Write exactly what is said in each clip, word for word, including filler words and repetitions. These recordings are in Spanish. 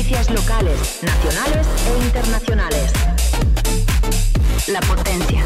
Noticias locales, nacionales e internacionales. La Potencia.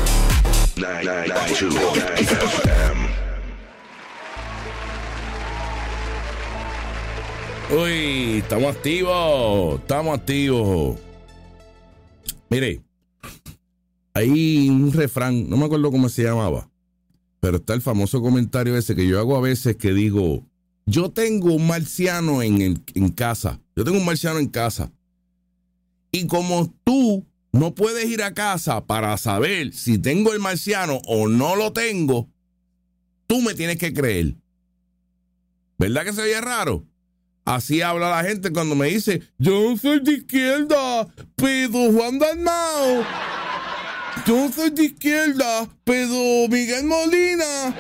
Uy, estamos activos, estamos activos. Mire, hay un refrán, no me acuerdo cómo se llamaba, pero está el famoso comentario ese que yo hago a veces que digo, yo tengo un marciano en, en, en casa, yo tengo un marciano en casa, y como tú no puedes ir a casa para saber si tengo el marciano o no lo tengo, tú me tienes que creer. ¿Verdad que se oye raro? Así habla la gente cuando me dice, yo soy de izquierda, pero Juan Dalmau. Yo soy de izquierda, pero Miguel Molina.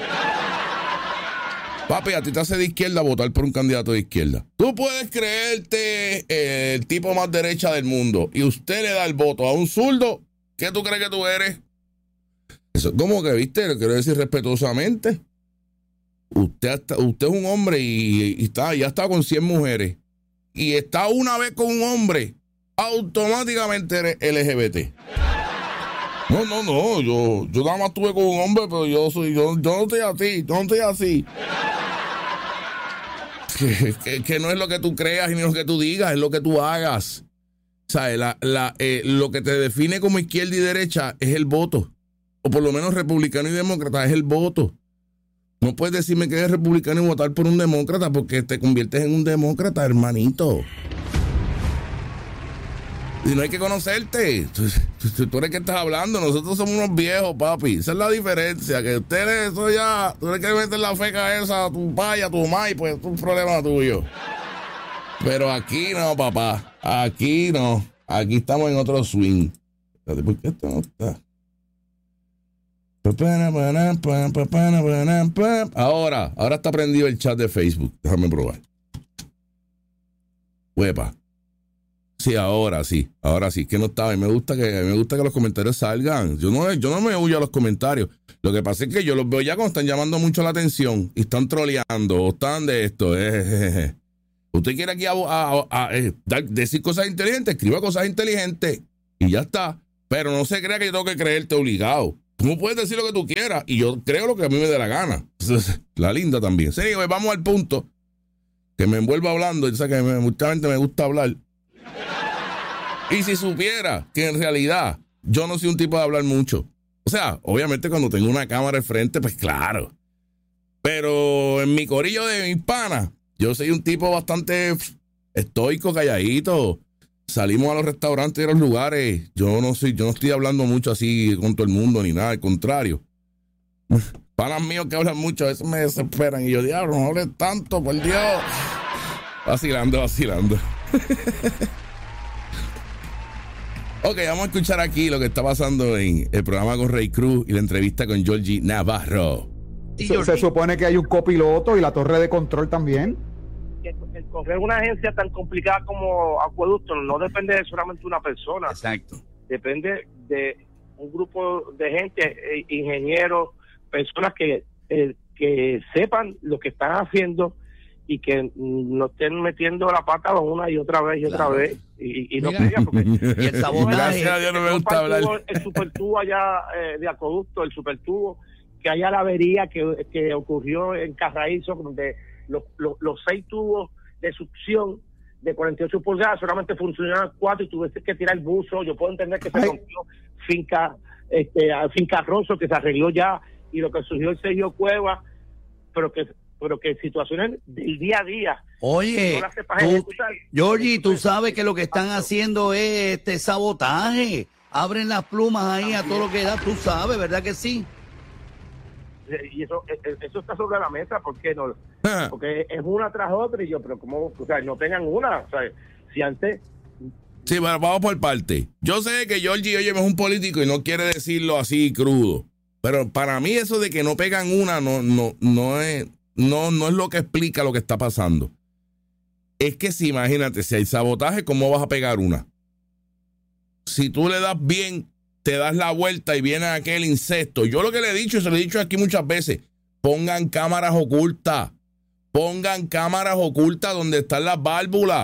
Papi, a ti te hace de izquierda votar por un candidato de izquierda. Tú puedes creerte eh, el tipo más derecha del mundo y usted le da el voto a un zurdo. ¿Qué tú crees que tú eres? Eso es como que, viste, lo quiero decir respetuosamente. Usted, está, usted es un hombre y, y está, ya está con cien mujeres y está una vez con un hombre, automáticamente eres L G B T. No, no, no, yo, yo nada más estuve con un hombre, pero yo soy, yo, yo no estoy así, yo no estoy así. Que, que, que no es lo que tú creas ni lo que tú digas, es lo que tú hagas. ¿Sabes? La, la, eh, lo que te define como izquierda y derecha es el voto. O por lo menos republicano y demócrata es el voto. No puedes decirme que eres republicano y votar por un demócrata porque te conviertes en un demócrata, hermanito. Y no hay que conocerte. Tú, tú, tú eres que estás hablando. Nosotros somos unos viejos, papi. Esa es la diferencia. Que ustedes, eso ya, tú eres que meter la feca esa a tu paya, a tu mai, pues es un problema tuyo. Pero aquí no, papá. Aquí no. Aquí estamos en otro swing. ¿Por qué esto no está? Ahora, ahora está prendido el chat de Facebook. Déjame probar. Huepa. Sí, ahora sí, ahora sí, que no estaba. Y me gusta que me gusta que los comentarios salgan. Yo no, yo no me huyo a los comentarios. Lo que pasa es que yo los veo ya cuando están llamando mucho la atención y están troleando o están de esto. Eh, eh, eh. Usted quiere aquí a, a, a, a eh, dar, decir cosas inteligentes, escriba cosas inteligentes y ya está. Pero no se crea que yo tengo que creerte obligado. Tú puedes decir lo que tú quieras y yo creo lo que a mí me dé la gana. La linda también. Sí, vamos al punto. Que me envuelva hablando. Yo sé que me, mucha gente me gusta hablar. Y si supiera que en realidad yo no soy un tipo de hablar mucho. O sea, obviamente cuando tengo una cámara al frente, pues claro. Pero en mi corillo de mis panas, yo soy un tipo bastante estoico, calladito. Salimos a los restaurantes y a los lugares. Yo no soy, yo no estoy hablando mucho así con todo el mundo ni nada, al contrario. Panas míos que hablan mucho, a veces me desesperan. Y yo, diablo, no hables tanto, por Dios. Vacilando, vacilando. Ok, vamos a escuchar aquí lo que está pasando en el programa con Rey Cruz y la entrevista con Georgie Navarro. Se, se supone que hay un copiloto y la torre de control también. El correr una agencia tan complicada como Acueducto no depende de solamente una persona. Exacto. Depende de un grupo de gente, eh, ingenieros, personas que, eh, que sepan lo que están haciendo y que no estén metiendo la pata una y otra vez y otra claro. vez y, y no crean porque y el sabotaje. Gracias a Dios no me gusta hablar. El supertubo allá eh, de Acueducto, el supertubo, que haya la avería que, que ocurrió en Carraízo, donde los, los, los seis tubos de succión de cuarenta y ocho pulgadas solamente funcionaban cuatro y tuviste que tirar el buzo. Yo puedo entender que se rompió finca, este, finca Rosso, que se arregló ya, y lo que surgió el Sergio Cueva, pero que pero que situaciones del día a día. Oye, no tú, Georgie, tú sabes que lo que están haciendo es este sabotaje. Abren las plumas ahí a todo lo que da, tú sabes, ¿verdad que sí? Y eso eso está sobre la mesa, ¿por qué no? Porque es una tras otra y yo, pero como, o sea, no tengan una, o sea, si antes... Sí, bueno, vamos por parte. Yo sé que Georgie, oye, es un político y no quiere decirlo así crudo, pero para mí eso de que no pegan una no no no es no no es lo que explica lo que está pasando. Es que si imagínate, si hay sabotaje, ¿cómo vas a pegar una? Si tú le das bien, te das la vuelta y viene aquel insecto. Yo lo que le he dicho, se lo he dicho aquí muchas veces, pongan cámaras ocultas, pongan cámaras ocultas donde están las válvulas.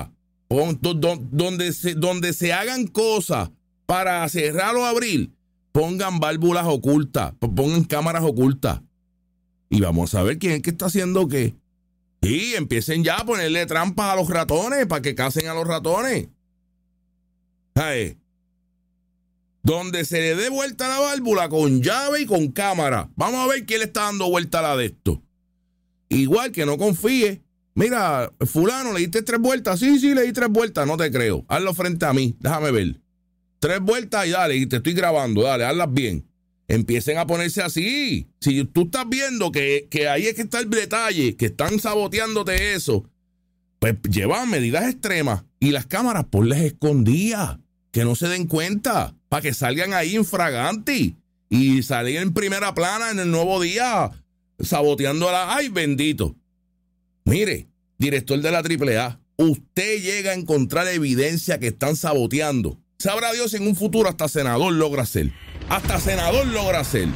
Pon, do, do, donde, se, donde se hagan cosas para cerrar o abrir, pongan válvulas ocultas, pongan cámaras ocultas. Y vamos a ver quién es que está haciendo qué. Y empiecen ya a ponerle trampas a los ratones para que casen a los ratones. Ay. Donde se le dé vuelta la válvula con llave y con cámara. Vamos a ver quién le está dando vuelta a la de esto. Igual que no confíe. Mira, fulano, ¿le diste tres vueltas? Sí, sí, le di tres vueltas. No te creo. Hazlo frente a mí. Déjame ver. Tres vueltas y dale. Y te estoy grabando. Dale, hazlas bien. Empiecen a ponerse así. Si tú estás viendo que, que ahí es que está el detalle, que están saboteándote eso, pues llevan medidas extremas. Y las cámaras ponlas escondidas. Que no se den cuenta. Para que salgan ahí infraganti. Y salgan en primera plana en el nuevo día. Saboteando a la... ¡Ay, bendito! Mire, director de la triple A, usted llega a encontrar evidencia que están saboteando. Sabrá Dios si en un futuro hasta senador logra ser. Hasta senador logra ser.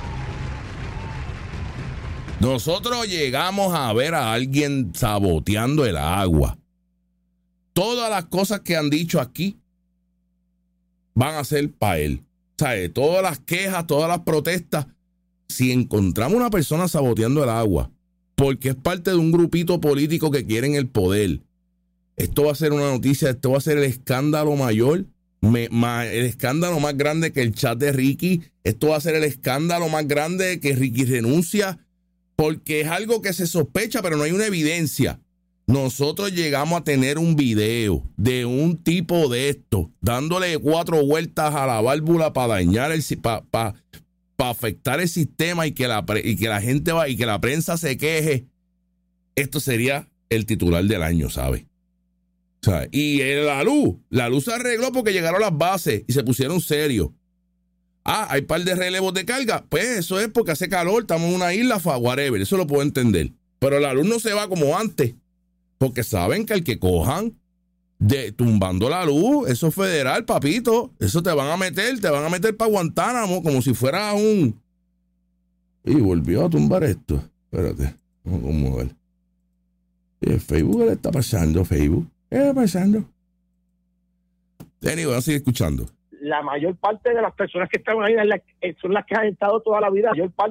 Nosotros llegamos a ver a alguien saboteando el agua. Todas las cosas que han dicho aquí van a ser para él. O sea, todas las quejas, todas las protestas. Si encontramos una persona saboteando el agua, porque es parte de un grupito político que quieren el poder, esto va a ser una noticia, esto va a ser el escándalo mayor, me, ma, el escándalo más grande que el chat de Ricky, esto va a ser el escándalo más grande que Ricky renuncia, porque es algo que se sospecha, pero no hay una evidencia. Nosotros llegamos a tener un video de un tipo de esto, dándole cuatro vueltas a la válvula para dañar el... para pa, para afectar el sistema y que la y que la gente va y que la prensa se queje. Esto sería el titular del año, ¿sabes? O sea, y la luz, la luz se arregló porque llegaron las bases y se pusieron serios. Ah, hay par de relevos de carga. Pues eso es porque hace calor, estamos en una isla, whatever, eso lo puedo entender. Pero la luz no se va como antes, porque saben que al que cojan de tumbando la luz, eso es federal, papito. Eso te van a meter, te van a meter para Guantánamo como si fuera un... Y volvió a tumbar esto. Espérate, vamos a ver. ¿Y el Facebook qué le está pasando, Facebook? ¿Qué está pasando? Anyway, vamos a seguir escuchando. La mayor parte de las personas que están ahí son las que han estado toda la vida. La mayor parte